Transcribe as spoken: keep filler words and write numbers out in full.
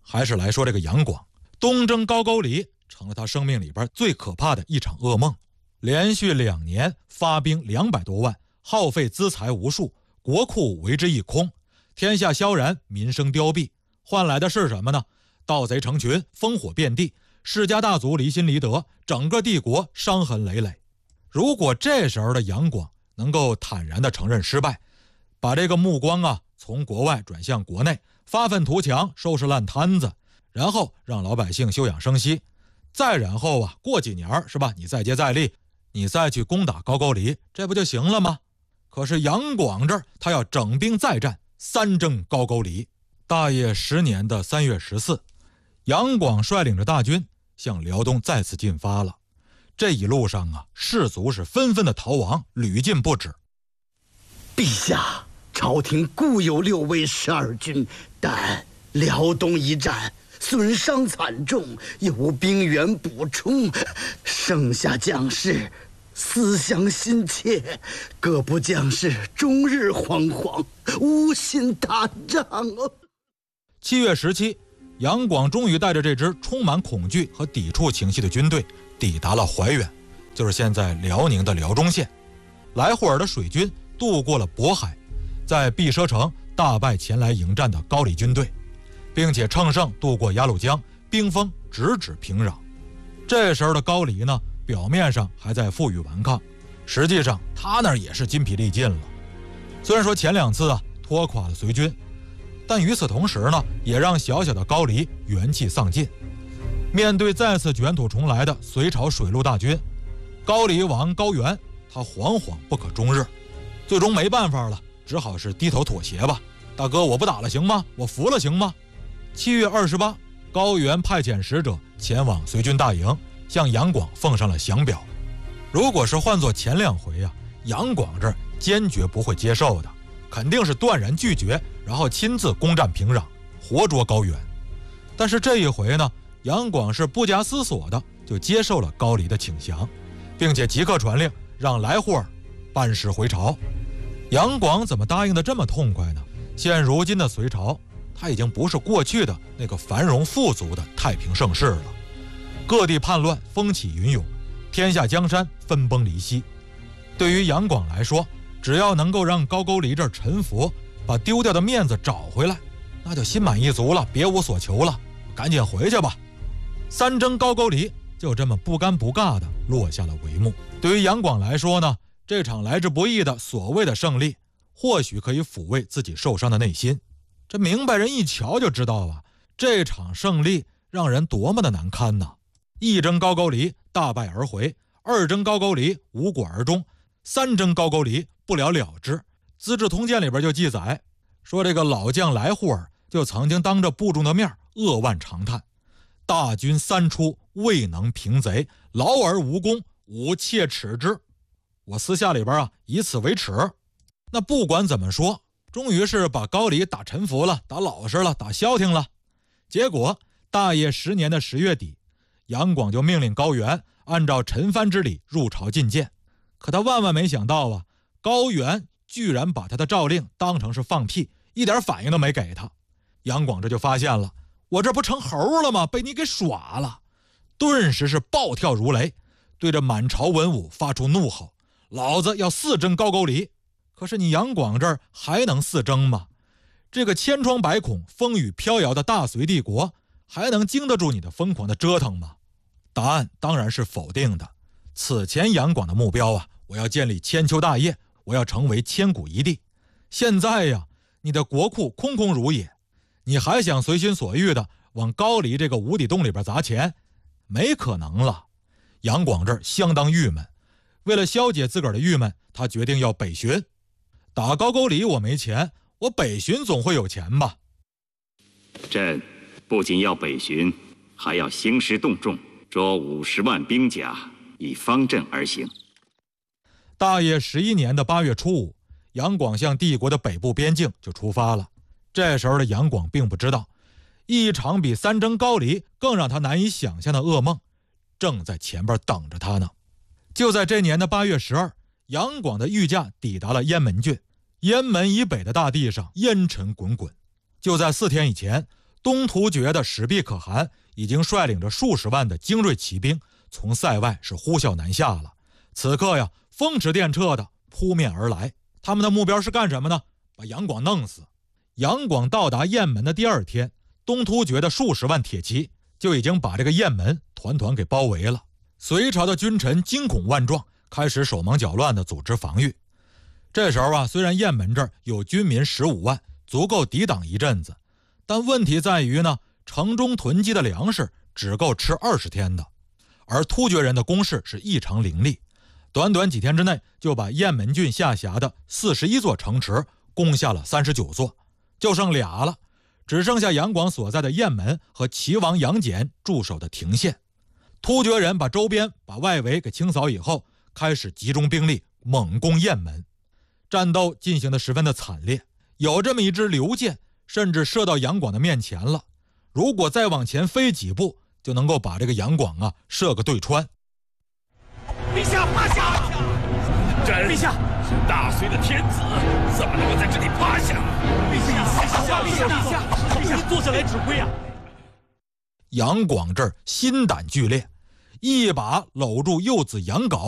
还是来说这个杨广。东征高句丽成了他生命里边最可怕的一场噩梦，连续两年发兵两百多万，耗费资财无数，国库为之一空，天下萧然，民生凋敝，换来的是什么呢？盗贼成群，烽火遍地，世家大族离心离德，整个帝国伤痕累累。如果这时候的杨广能够坦然地承认失败，把这个目光啊从国外转向国内，发愤图强，收拾烂摊子，然后让老百姓休养生息，再然后啊过几年是吧，你再接再厉，你再去攻打高句丽，这不就行了吗？可是杨广这儿他要整兵再战，三征高句丽。大业十年的三月十四，杨广率领着大军向辽东再次进发了。这一路上啊，士卒是纷纷的逃亡，屡禁不止。 陛下，朝廷固有六位十二军，但辽东一战损伤惨重，又无兵源补充，剩下将士思乡心切，各部将士终日惶惶，无心打仗啊。 七月十七，杨广终于带着这支充满恐惧和抵触情绪的军队抵达了怀远，就是现在辽宁的辽中县。来霍尔的水军渡过了渤海，在毕奢城大败前来迎战的高丽军队，并且乘胜渡过鸭绿江，兵锋直指平壤。这时候的高丽呢，表面上还在负隅顽抗，实际上他那儿也是筋疲力尽了。虽然说前两次啊拖垮了隋军，但与此同时呢，也让小小的高丽元气丧尽。面对再次卷土重来的隋朝水陆大军，高丽王高原他惶惶不可终日，最终没办法了，只好是低头妥协吧。大哥，我不打了行吗？我服了行吗？七月二十八，高原派遣使者前往隋军大营，向杨广奉上了降表。如果是换作前两回啊，杨广这儿坚决不会接受的，肯定是断然拒绝，然后亲自攻占平壤，活捉高原。但是这一回呢，杨广是不假思索的就接受了高丽的请降，并且即刻传令让来霍尔班师回朝。杨广怎么答应的这么痛快呢？现如今的隋朝，它已经不是过去的那个繁荣富足的太平盛世了，各地叛乱风起云涌，天下江山分崩离析。对于杨广来说，只要能够让高句丽这儿臣服，把丢掉的面子找回来，那就心满意足了，别无所求了，赶紧回去吧。三征高句丽就这么不尴不尬的落下了帷幕。对于杨广来说呢，这场来之不易的所谓的胜利，或许可以抚慰自己受伤的内心。这明白人一瞧就知道啊，这场胜利让人多么的难堪呐！一征高句丽大败而回，二征高句丽无果而终，三征高句丽不了了之。资治通鉴里边就记载说，这个老将来霍尔就曾经当着部众的面扼腕长叹：大军三出，未能平贼，劳而无功，吾切齿之。我私下里边啊，以此为耻。那不管怎么说，终于是把高丽打臣服了，打老实了，打消停了。结果大业十年的十月底，杨广就命令高原按照陈蕃之礼入朝觐见。可他万万没想到啊，高原居然把他的诏令当成是放屁，一点反应都没给他。杨广这就发现了，我这不成猴了吗？被你给耍了。顿时是暴跳如雷，对着满朝文武发出怒吼：老子要四征高句丽！可是你杨广这儿还能四征吗？这个千疮百孔、风雨飘摇的大隋帝国，还能经得住你的疯狂的折腾吗？答案当然是否定的。此前杨广的目标啊，我要建立千秋大业，我要成为千古一帝。现在呀，你的国库空空如也，你还想随心所欲的往高丽这个无底洞里边砸钱？没可能了。杨广这儿相当郁闷，为了消解自个儿的郁闷，他决定要北巡。打高句丽我没钱，我北巡总会有钱吧？ 朕不仅要北巡，还要兴师动众，捉五十万兵甲，以方阵而行。 大业十一年的八月初五，杨广向帝国的北部边境就出发了。这时候的杨广并不知道，一场比三征高丽更让他难以想象的噩梦正在前边等着他呢。就在这年的八月十二，杨广的御驾抵达了雁门郡。雁门以北的大地上烟尘滚滚。就在四天以前， 东突厥的史毕可汗已经率领着数十万的精锐骑兵从塞外是呼啸南下了。此刻呀，风驰电掣的扑面而来。他们的目标是干什么呢？把杨广弄死。杨广到达雁门的第二天，东突厥的数十万铁骑就已经把这个雁门团团给包围了。隋朝的君臣惊恐万状，开始手忙脚乱地组织防御。这时候啊，虽然雁门这儿有军民十五万，足够抵挡一阵子，但问题在于呢，城中囤积的粮食只够吃二十天的，而突厥人的攻势是异常凌厉，短短几天之内就把雁门郡下辖的四十一座城池攻下了三十九座，就剩俩了，只剩下杨广所在的雁门和齐王杨戬驻守的亭县。突厥人把周边把外围给清扫以后，开始集中兵力猛攻雁门，战斗进行得十分的惨烈，有这么一支流箭甚至射到杨广的面前了，如果再往前飞几步，就能够把这个杨广啊射个对穿。 陛下，趴下！朕陛下是大隋的天子，怎么能够在这里趴下？陛下，陛下，陛下，陛下，您坐下来指挥啊！ 杨广这儿心胆俱裂，一把搂住幼子杨镐，